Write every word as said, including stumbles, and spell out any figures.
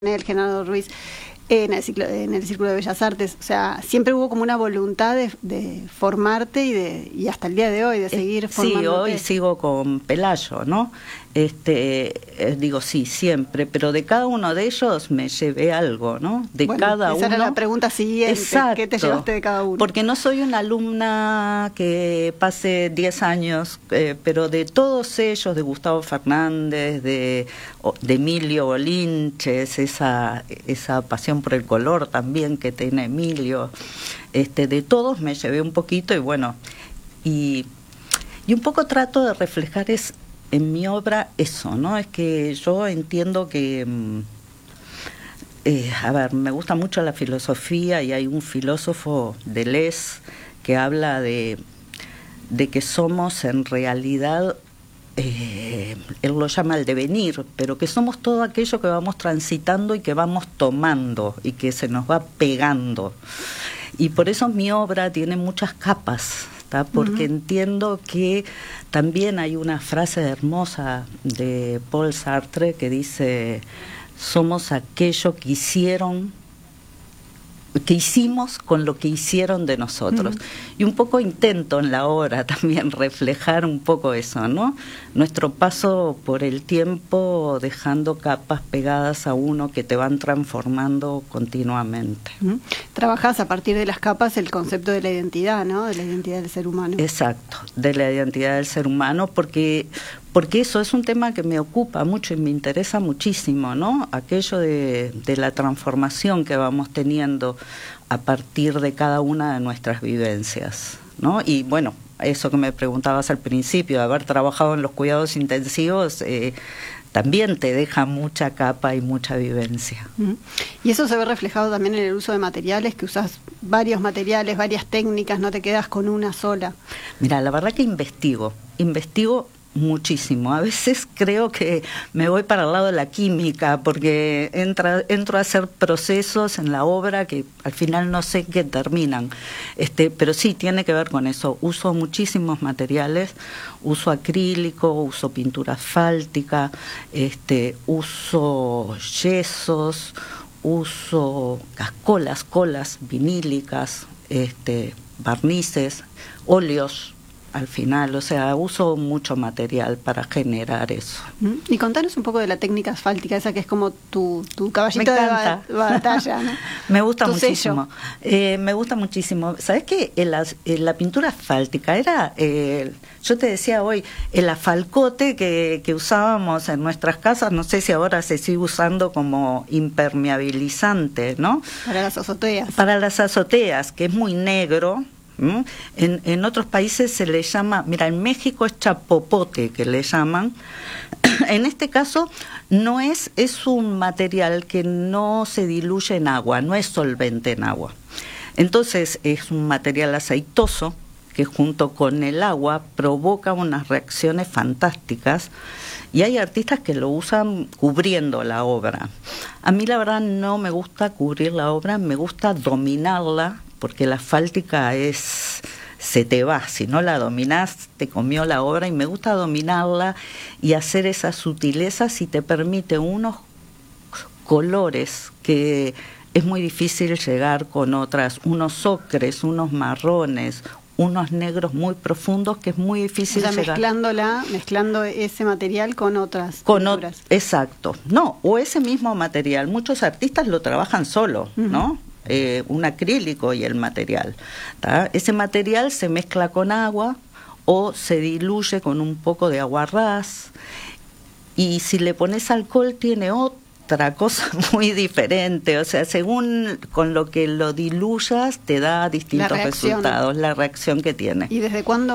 el Genaro Ruiz, en el, ciclo, en el Círculo de Bellas Artes. O sea, siempre hubo como una voluntad de, de formarte y de y hasta el día de hoy de seguir formándote. Sí, hoy sigo con Pelayo, ¿no? Este, eh, digo sí, siempre, pero de cada uno de ellos me llevé algo, ¿no? De bueno, cada esa uno. Esa era la pregunta siguiente. Exacto. ¿Qué te llevaste de cada uno? Porque no soy una alumna que pase diez años, eh, pero de todos ellos, de Gustavo Fernández, de, de Emilio Bolinches, esa, esa pasión por el color también que tiene Emilio, este, de todos me llevé un poquito y bueno, y, y un poco trato de reflejar es en mi obra eso, ¿no? Es que yo entiendo que, eh, a ver, me gusta mucho la filosofía y hay un filósofo, Deleuze, que habla de, de que somos en realidad, eh, él lo llama el devenir, pero que somos todo aquello que vamos transitando y que vamos tomando y que se nos va pegando. Y por eso mi obra tiene muchas capas, ¿tá? Porque uh-huh. entiendo que también hay una frase hermosa de Paul Sartre que dice: somos aquello que hicieron, que hicimos con lo que hicieron de nosotros. Uh-huh. Y un poco intento en la obra también reflejar un poco eso, ¿no? Nuestro paso por el tiempo dejando capas pegadas a uno que te van transformando continuamente. Uh-huh. Trabajás a partir de las capas el concepto de la identidad, ¿no? De la identidad del ser humano. Exacto, de la identidad del ser humano, porque porque eso es un tema que me ocupa mucho y me interesa muchísimo, ¿no? Aquello de, de la transformación que vamos teniendo a partir de cada una de nuestras vivencias, ¿no? Y bueno, eso que me preguntabas al principio, de haber trabajado en los cuidados intensivos, eh, también te deja mucha capa y mucha vivencia. Uh-huh. Y eso se ve reflejado también en el uso de materiales, que usas varios materiales, varias técnicas, no te quedas con una sola. Mira, la verdad que investigo, investigo muchísimo. A veces creo que me voy para el lado de la química porque entra, entro a hacer procesos en la obra que al final no sé qué terminan. Este, pero sí tiene que ver con eso. Uso muchísimos materiales, uso acrílico, uso pintura asfáltica, este, uso yesos, uso cascolas, colas vinílicas, este, barnices, óleos. Al final, o sea, uso mucho material para generar eso. Y contanos un poco de la técnica asfáltica, esa que es como tu, tu caballito de ba- batalla, ¿no? Me gusta tu muchísimo. Eh, me gusta muchísimo. ¿Sabes qué? En la, en la pintura asfáltica era, eh, yo te decía hoy, el asfalcote que, que usábamos en nuestras casas, no sé si ahora se sigue usando como impermeabilizante, ¿no? Para las azoteas. Para las azoteas, que es muy negro. ¿Mm? En, en otros países se le llama, mira, en México es chapopote que le llaman. En este caso no es, es un material que no se diluye en agua, no es solvente en agua. Entonces es un material aceitoso que junto con el agua provoca unas reacciones fantásticas y hay artistas que lo usan cubriendo la obra. A mí la verdad no me gusta cubrir la obra, me gusta dominarla, porque la asfáltica es, se te va, si no la dominás, te comió la obra, y me gusta dominarla y hacer esas sutilezas y te permite unos colores que es muy difícil llegar con otras, unos ocres, unos marrones, unos negros muy profundos que es muy difícil o sea, llegar. mezclándola, mezclando ese material con otras con o, exacto, no, o ese mismo material, muchos artistas lo trabajan solo, uh-huh. ¿no? Eh, un acrílico y el material, ¿tá? Ese material se mezcla con agua o se diluye con un poco de aguarrás y si le pones alcohol tiene otra cosa muy diferente, o sea, según con lo que lo diluyas te da distintos la resultados, la reacción que tiene. ¿Y desde cuándo